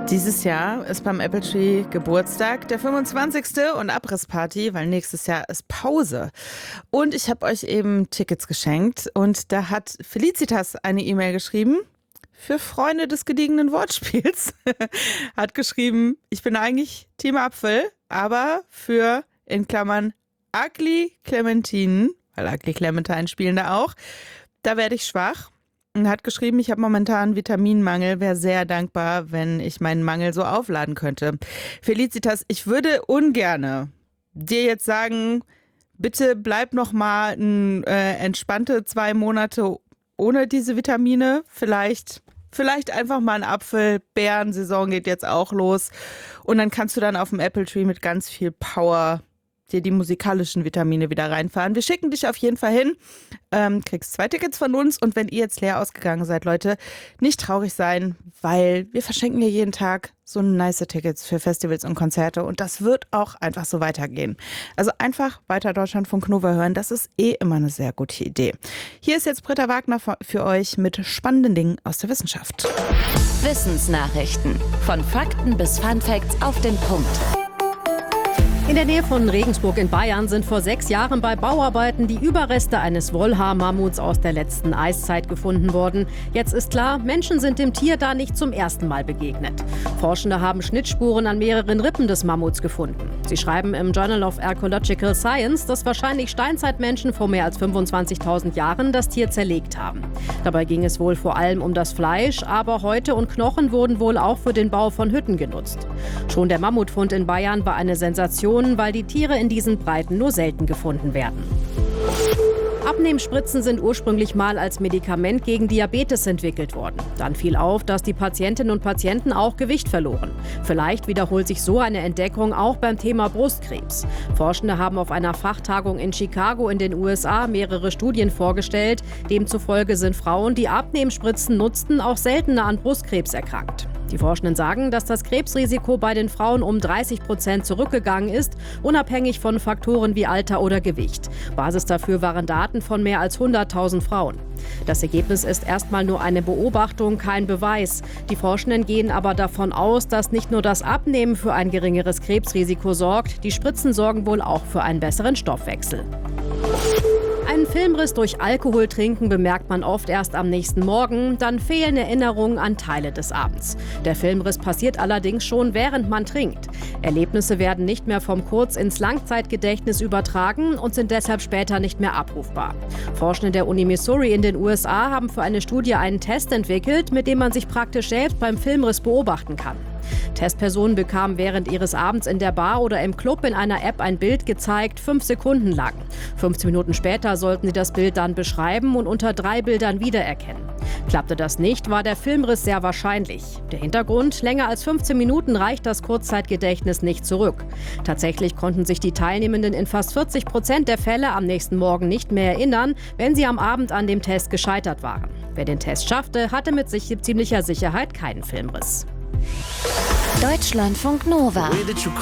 Dieses Jahr ist beim Apple Tree Geburtstag, der 25. und Abrissparty, weil nächstes Jahr ist Pause. Und ich habe euch eben Tickets geschenkt und da hat Felicitas eine E-Mail geschrieben. Für Freunde des gediegenen Wortspiels. Hat geschrieben, ich bin eigentlich Team Apfel, aber für, in Klammern, Ugly Clementinen, weil Ugly Clementine spielen da auch, da werde ich schwach. Und hat geschrieben, ich habe momentan Vitaminmangel, wäre sehr dankbar, wenn ich meinen Mangel so aufladen könnte. Felicitas, ich würde ungerne dir jetzt sagen, bitte bleib noch mal entspannte 2 Monate ohne diese Vitamine. Vielleicht einfach mal ein Apfel. Beerensaison geht jetzt auch los. Und dann kannst du dann auf dem Apple Tree mit ganz viel Power dir die musikalischen Vitamine wieder reinfahren. Wir schicken dich auf jeden Fall hin. Kriegst 2 Tickets von uns. Und wenn ihr jetzt leer ausgegangen seid, Leute, nicht traurig sein, weil wir verschenken hier jeden Tag so nice Tickets für Festivals und Konzerte. Und das wird auch einfach so weitergehen. Also einfach weiter Deutschlandfunk Nova hören. Das ist immer eine sehr gute Idee. Hier ist jetzt Britta Wagner für euch mit spannenden Dingen aus der Wissenschaft. Wissensnachrichten. Von Fakten bis Funfacts auf den Punkt. In der Nähe von Regensburg in Bayern sind vor 6 Jahren bei Bauarbeiten die Überreste eines Wollhaar-Mammuts aus der letzten Eiszeit gefunden worden. Jetzt ist klar, Menschen sind dem Tier da nicht zum ersten Mal begegnet. Forschende haben Schnittspuren an mehreren Rippen des Mammuts gefunden. Sie schreiben im Journal of Archaeological Science, dass wahrscheinlich Steinzeitmenschen vor mehr als 25.000 Jahren das Tier zerlegt haben. Dabei ging es wohl vor allem um das Fleisch, aber Häute und Knochen wurden wohl auch für den Bau von Hütten genutzt. Schon der Mammutfund in Bayern war eine Sensation, weil die Tiere in diesen Breiten nur selten gefunden werden. Abnehmspritzen sind ursprünglich mal als Medikament gegen Diabetes entwickelt worden. Dann fiel auf, dass die Patientinnen und Patienten auch Gewicht verloren. Vielleicht wiederholt sich so eine Entdeckung auch beim Thema Brustkrebs. Forschende haben auf einer Fachtagung in Chicago in den USA mehrere Studien vorgestellt. Demzufolge sind Frauen, die Abnehmspritzen nutzten, auch seltener an Brustkrebs erkrankt. Die Forschenden sagen, dass das Krebsrisiko bei den Frauen um 30% zurückgegangen ist, unabhängig von Faktoren wie Alter oder Gewicht. Basis dafür waren Daten von mehr als 100.000 Frauen. Das Ergebnis ist erstmal nur eine Beobachtung, kein Beweis. Die Forschenden gehen aber davon aus, dass nicht nur das Abnehmen für ein geringeres Krebsrisiko sorgt, die Spritzen sorgen wohl auch für einen besseren Stoffwechsel. Einen Filmriss durch Alkoholtrinken bemerkt man oft erst am nächsten Morgen, dann fehlen Erinnerungen an Teile des Abends. Der Filmriss passiert allerdings schon, während man trinkt. Erlebnisse werden nicht mehr vom Kurz- ins Langzeitgedächtnis übertragen und sind deshalb später nicht mehr abrufbar. Forschende der Uni Missouri in den USA haben für eine Studie einen Test entwickelt, mit dem man sich praktisch selbst beim Filmriss beobachten kann. Testpersonen bekamen während ihres Abends in der Bar oder im Club in einer App ein Bild gezeigt, 5 Sekunden lang. 15 Minuten später sollten sie das Bild dann beschreiben und unter 3 Bildern wiedererkennen. Klappte das nicht, war der Filmriss sehr wahrscheinlich. Der Hintergrund: länger als 15 Minuten reicht das Kurzzeitgedächtnis nicht zurück. Tatsächlich konnten sich die Teilnehmenden in fast 40% der Fälle am nächsten Morgen nicht mehr erinnern, wenn sie am Abend an dem Test gescheitert waren. Wer den Test schaffte, hatte mit ziemlicher Sicherheit keinen Filmriss. Deutschlandfunk Nova.